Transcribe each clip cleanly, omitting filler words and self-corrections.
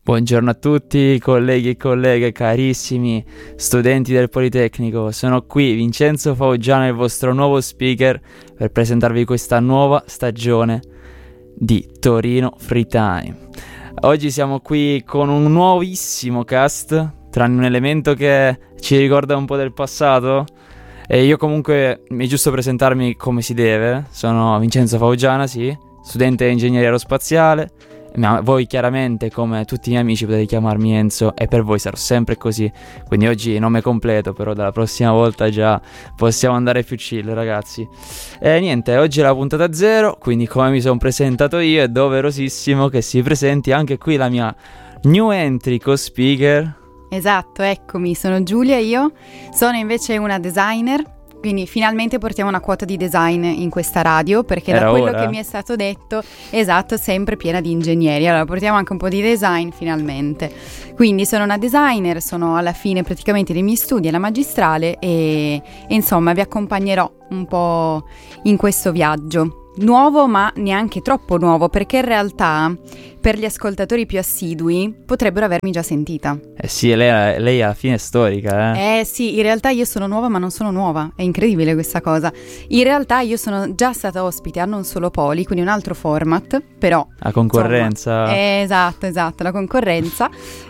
Buongiorno a tutti, colleghi e colleghe, carissimi studenti del Politecnico. Sono qui Vincenzo Faugiano, il vostro nuovo speaker, per presentarvi questa nuova stagione di Torino Free Time. Oggi siamo qui con un nuovissimo cast, tranne un elemento che ci ricorda un po' del passato. E io comunque è giusto presentarmi come si deve. Sono Vincenzo Faugiana, sì, studente di ingegneria aerospaziale. Ma voi chiaramente, come tutti i miei amici, potete chiamarmi Enzo, e per voi sarò sempre così. Quindi oggi nome completo, però dalla prossima volta già possiamo andare più chill, ragazzi. E niente, oggi è la puntata 0, quindi come mi sono presentato io è doverosissimo che si presenti anche qui la mia new entry co-speaker. Esatto, eccomi, sono Giulia, io sono invece una designer. Quindi finalmente portiamo una quota di design in questa radio, perché Era da quello ora. che mi è stato detto, esatto, sempre piena di ingegneri. Allora portiamo anche un po' di design finalmente. Quindi sono una designer, sono alla fine praticamente dei miei studi alla magistrale e insomma vi accompagnerò un po' in questo viaggio. Nuovo, ma neanche troppo nuovo, perché in realtà per gli ascoltatori più assidui potrebbero avermi già sentita. Eh sì, lei alla fine è storica, Sì, in realtà io sono nuova ma non sono nuova, è incredibile questa cosa. In realtà io sono già stata ospite a Non Solo Poli, quindi un altro format, però La concorrenza. insomma, esatto, la concorrenza,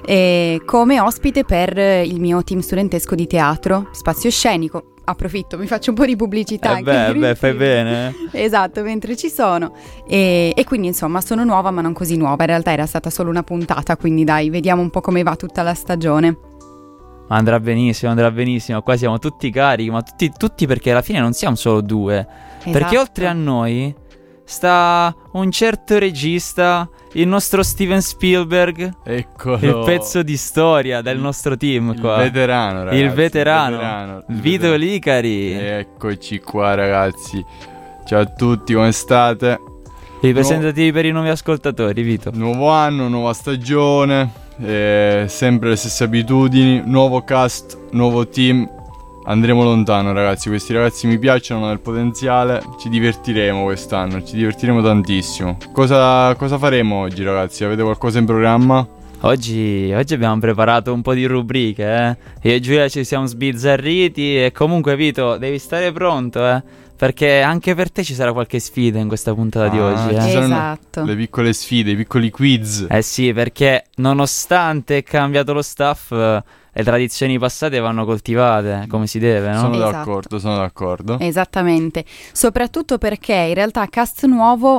come ospite per il mio team studentesco di teatro, spazio scenico. Approfitto, mi faccio un po' di pubblicità. Fai bene. Esatto, mentre ci sono. E quindi insomma sono nuova ma non così nuova. In realtà era stata solo una puntata, quindi dai, vediamo un po' come va tutta la stagione. Andrà benissimo. Qua siamo tutti carichi, ma tutti perché alla fine non siamo solo due. Esatto. Perché oltre a noi sta un certo regista, il nostro Steven Spielberg. Eccolo. Il pezzo di storia del nostro team qua. Il veterano, ragazzi. Il veterano. Vito Licari. Eccoci qua, ragazzi. Ciao a tutti, come state? Ripresentativi per i nuovi ascoltatori, Vito. Nuovo anno, nuova stagione, sempre le stesse abitudini, nuovo cast, nuovo team. Andremo lontano, ragazzi. Questi ragazzi mi piacciono, hanno del potenziale. Ci divertiremo quest'anno, ci divertiremo tantissimo. Cosa faremo oggi, ragazzi? Avete qualcosa in programma? Oggi abbiamo preparato un po' di rubriche, Io e Giulia ci siamo sbizzarriti. E comunque, Vito, devi stare pronto, perché anche per te ci sarà qualche sfida in questa puntata di oggi, Ci saranno Esatto. le piccole sfide, i piccoli quiz. Sì, perché nonostante è cambiato lo staff, le tradizioni passate vanno coltivate come si deve, no? Sono Esatto. d'accordo. Esattamente, soprattutto perché in realtà cast nuovo,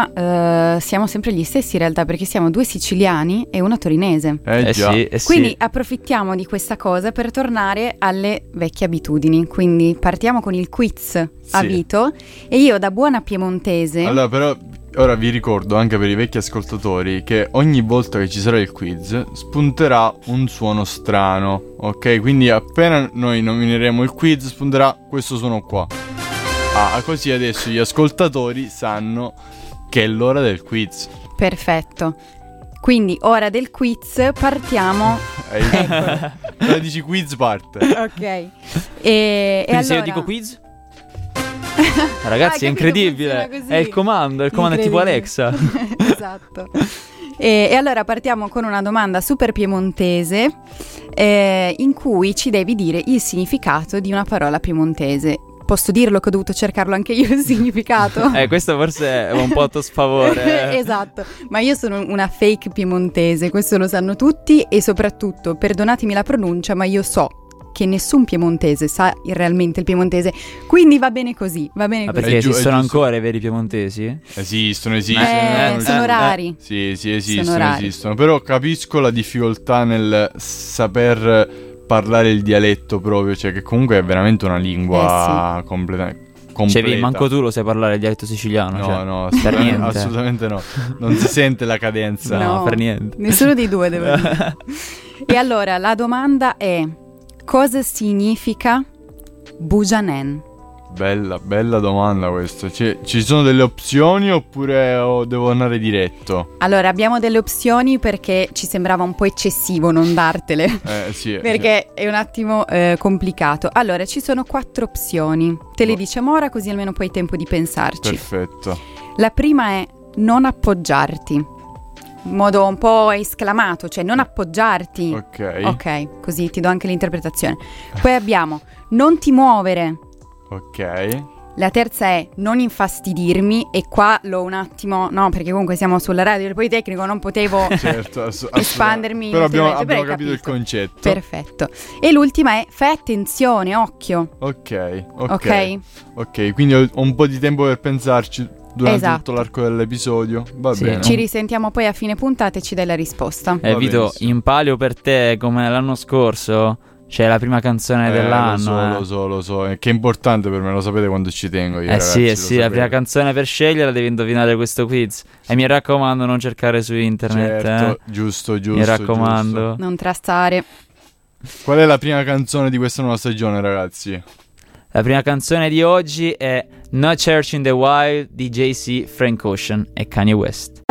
ma siamo sempre gli stessi in realtà, perché siamo 2 siciliani e una torinese. Già. Sì. Quindi approfittiamo di questa cosa per tornare alle vecchie abitudini. Quindi partiamo con il quiz a Sì. Vito, e io da buona piemontese. Allora, però, ora vi ricordo anche per i vecchi ascoltatori che ogni volta che ci sarà il quiz spunterà un suono strano, ok? Quindi appena noi nomineremo il quiz spunterà questo suono qua. Così adesso gli ascoltatori sanno che è l'ora del quiz. Perfetto. Quindi ora del quiz partiamo. Quando dici quiz parte. Ok. E Quindi allora... se io dico quiz? Ragazzi, è Hai capito, incredibile. funziona così. È il comando è tipo Incredibile. Alexa. Esatto. E allora partiamo con una domanda super piemontese, in cui ci devi dire il significato di una parola piemontese. Posso dirlo che ho dovuto cercarlo anche io il significato? Questo forse è un po' a tuo sfavore. Esatto, ma io sono una fake piemontese, questo lo sanno tutti, e soprattutto, perdonatemi la pronuncia, ma io so che nessun piemontese sa realmente il piemontese, quindi va bene così, va bene Ma così. perché È esistono giusto. ancora i veri piemontesi? Esistono. Sono rari. Sì, Sono rari. esistono. Però capisco la difficoltà nel saper parlare il dialetto proprio, cioè che comunque è veramente una lingua completa. Cioè, manco tu lo sai parlare il dialetto siciliano? No, per niente. assolutamente no. Non si sente la cadenza. No, per niente. Nessuno dei due, devo dire. E allora, la domanda è: cosa significa Bujanen? Bella domanda questa. Ci sono delle opzioni oppure devo andare diretto? Allora, abbiamo delle opzioni perché ci sembrava un po' eccessivo non dartele. Sì. Perché è un attimo complicato. Allora, ci sono 4 opzioni. Te le diciamo ora così almeno poi hai tempo di pensarci. Perfetto. La prima è non appoggiarti. in modo un po' esclamato, cioè non appoggiarti. Ok, così ti do anche l'interpretazione. Poi abbiamo non ti muovere. ok. La terza è non infastidirmi, e qua l'ho un attimo, no, perché comunque siamo sulla radio del Politecnico, non potevo Certo, espandermi. Però abbiamo hai capito il concetto. Perfetto. E l'ultima è fai attenzione, occhio. Ok, quindi ho un po' di tempo per pensarci durante tutto l'arco dell'episodio. Va bene. Ci risentiamo poi a fine puntata e ci dai la risposta. Vito, in palio per te, come l'anno scorso, c'è la prima canzone dell'anno. Lo so, che è importante per me, lo sapete quanto ci tengo io, ragazzi, sì, la prima canzone per scegliere devi indovinare questo quiz. E mi raccomando, non cercare su internet. Certo, giusto. Mi raccomando. Non trastare. Qual è la prima canzone di questa nuova stagione, ragazzi? La prima canzone di oggi è No Church in the Wild di Jay-Z, Frank Ocean e Kanye West.